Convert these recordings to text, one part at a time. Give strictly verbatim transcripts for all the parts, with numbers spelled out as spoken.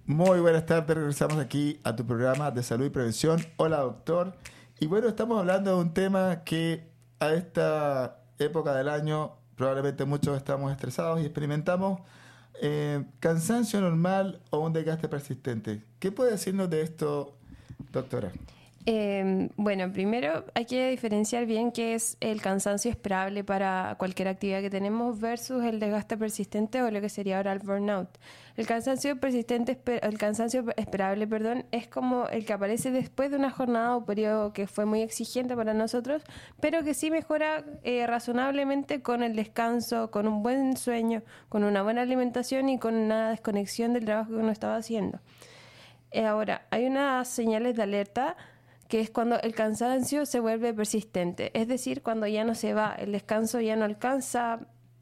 Muy buenas tardes, regresamos aquí a tu programa de salud y prevención. Hola, doctor. Y bueno, estamos hablando de un tema que a esta época del año probablemente muchos estamos estresados y experimentamos eh, cansancio normal o un desgaste persistente. ¿Qué puede decirnos de esto, doctora? Eh, bueno, primero hay que diferenciar bien qué es el cansancio esperable para cualquier actividad que tenemos versus el desgaste persistente o lo que sería ahora el burnout. El cansancio persistente, el cansancio esperable, perdón, es como el que aparece después de una jornada o periodo que fue muy exigente para nosotros, pero que sí mejora eh, razonablemente con el descanso, con un buen sueño, con una buena alimentación y con una desconexión del trabajo que uno estaba haciendo. Eh, ahora, hay unas señales de alerta que es cuando el cansancio se vuelve persistente, es decir, cuando ya no se va, el descanso ya no alcanza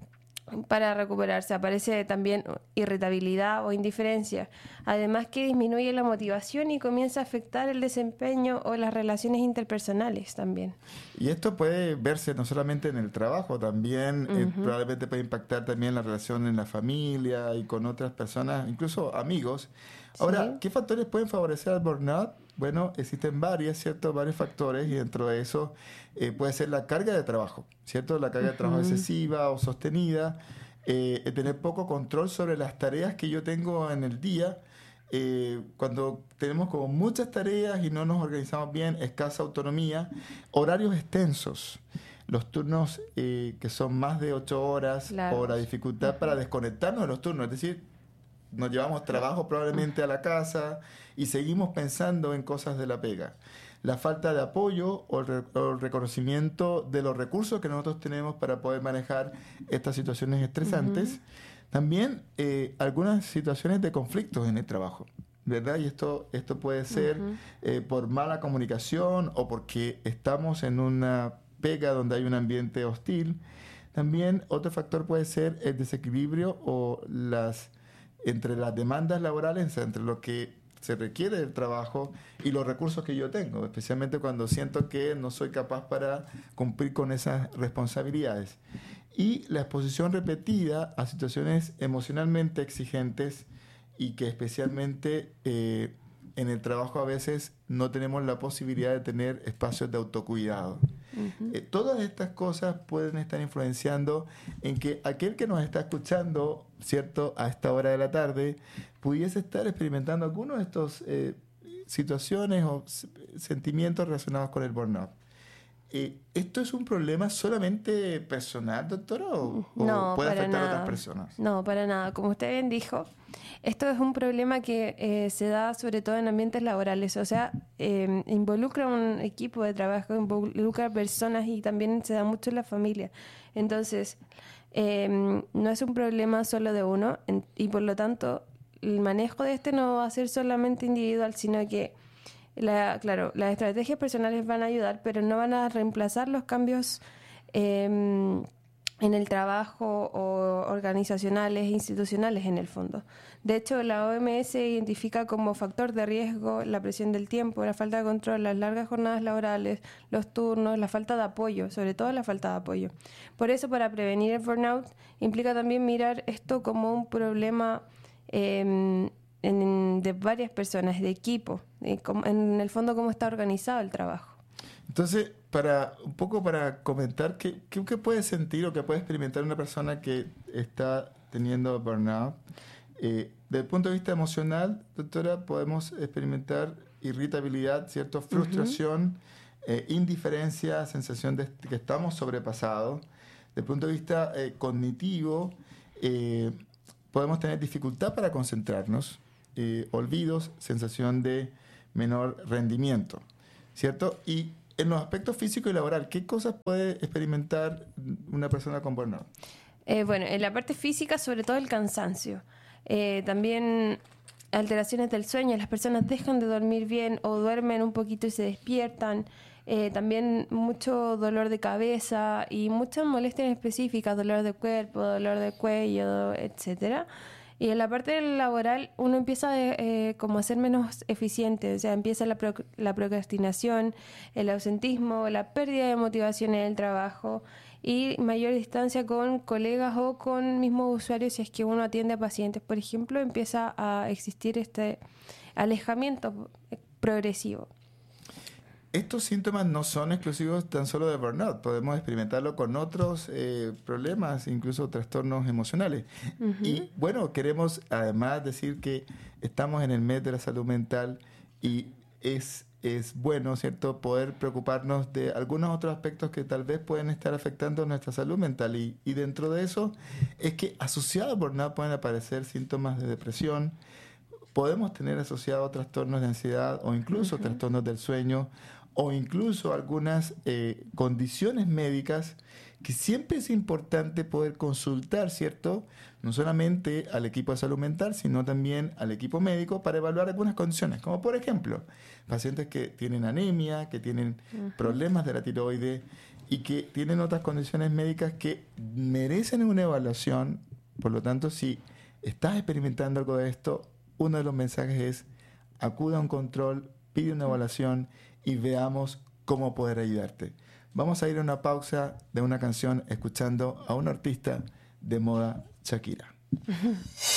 para recuperarse, aparece también irritabilidad o indiferencia, además que disminuye la motivación y comienza a afectar el desempeño o las relaciones interpersonales también. Y esto puede verse no solamente en el trabajo, también uh-huh. eh, probablemente puede impactar también la relación en la familia y con otras personas, incluso amigos. Ahora, sí. ¿Qué factores pueden favorecer al burnout? Bueno, existen varios, ¿cierto? Varios factores y dentro de eso eh, puede ser la carga de trabajo, ¿cierto? La carga uh-huh. de trabajo excesiva o sostenida, eh, tener poco control sobre las tareas que yo tengo en el día. Eh, cuando tenemos como muchas tareas y no nos organizamos bien, escasa autonomía, horarios extensos, los turnos eh, que son más de ocho horas claro. o la dificultad uh-huh. para desconectarnos de los turnos, es decir, nos llevamos trabajo probablemente a la casa y seguimos pensando en cosas de la pega. La falta de apoyo o el, re- o el reconocimiento de los recursos que nosotros tenemos para poder manejar estas situaciones estresantes. Uh-huh. También eh, algunas situaciones de conflictos en el trabajo, ¿verdad? Y esto, esto puede ser uh-huh. eh, por mala comunicación o porque estamos en una pega donde hay un ambiente hostil. También otro factor puede ser el desequilibrio o las entre las demandas laborales, entre lo que se requiere del trabajo y los recursos que yo tengo, especialmente cuando siento que no soy capaz para cumplir con esas responsabilidades. Y la exposición repetida a situaciones emocionalmente exigentes y que especialmente eh, en el trabajo a veces no tenemos la posibilidad de tener espacios de autocuidado. Uh-huh. Eh, todas estas cosas pueden estar influenciando en que aquel que nos está escuchando, ¿cierto?, a esta hora de la tarde, pudiese estar experimentando algunas de estas eh, situaciones o s- sentimientos relacionados con el burnout. Eh, ¿Esto es un problema solamente personal, doctora, o, no, o puede para afectar nada. a otras personas? No, para nada. Como usted bien dijo, esto es un problema que eh, se da sobre todo en ambientes laborales, o sea, eh, involucra un equipo de trabajo, involucra personas y también se da mucho en la familia. Entonces, eh, no es un problema solo de uno en, y por lo tanto el manejo de este no va a ser solamente individual, sino que La, claro, las estrategias personales van a ayudar, pero no van a reemplazar los cambios eh, en el trabajo o organizacionales e institucionales en el fondo. De hecho, la O M S identifica como factor de riesgo la presión del tiempo, la falta de control, las largas jornadas laborales, los turnos, la falta de apoyo, sobre todo la falta de apoyo. Por eso, para prevenir el burnout, implica también mirar esto como un problema eh, En, de varias personas, de equipo, de, en el fondo cómo está organizado el trabajo. Entonces, para un poco para comentar, ¿qué, qué, qué puede sentir o qué puede experimentar una persona que está teniendo burnout? Eh, desde el punto de vista emocional, doctora, podemos experimentar irritabilidad, ¿cierto? Frustración, uh-huh. eh, indiferencia, sensación de que estamos sobrepasados. Desde el punto de vista eh, cognitivo, eh, podemos tener dificultad para concentrarnos, Eh, olvidos, sensación de menor rendimiento, ¿cierto? Y en los aspectos físico y laboral, ¿qué cosas puede experimentar una persona con burnout? Eh, bueno, en la parte física, sobre todo el cansancio. Eh, también alteraciones del sueño, las personas dejan de dormir bien o duermen un poquito y se despiertan. Eh, también mucho dolor de cabeza y muchas molestias específicas, dolor de cuerpo, dolor de cuello, etcétera. Y en la parte laboral uno empieza eh, como a ser menos eficiente, o sea, empieza la, pro- la procrastinación, el ausentismo, la pérdida de motivación en el trabajo y mayor distancia con colegas o con mismos usuarios si es que uno atiende a pacientes, por ejemplo, empieza a existir este alejamiento progresivo. Estos síntomas no son exclusivos tan solo de burnout, podemos experimentarlo con otros eh, problemas, incluso trastornos emocionales. Uh-huh. Y bueno, queremos además decir que estamos en el mes de la salud mental y es, es bueno, ¿cierto?, poder preocuparnos de algunos otros aspectos que tal vez pueden estar afectando nuestra salud mental. Y, y dentro de eso es que asociados a burnout pueden aparecer síntomas de depresión, podemos tener asociados trastornos de ansiedad o incluso uh-huh. trastornos del sueño, o incluso algunas eh, condiciones médicas que siempre es importante poder consultar, ¿cierto? No solamente al equipo de salud mental, sino también al equipo médico para evaluar algunas condiciones, como por ejemplo, pacientes que tienen anemia, que tienen uh-huh. problemas de la tiroides y que tienen otras condiciones médicas que merecen una evaluación. Por lo tanto, si estás experimentando algo de esto, uno de los mensajes es acuda a un control, pide una evaluación y veamos cómo poder ayudarte. Vamos a ir a una pausa de una canción escuchando a un artista de moda, Shakira.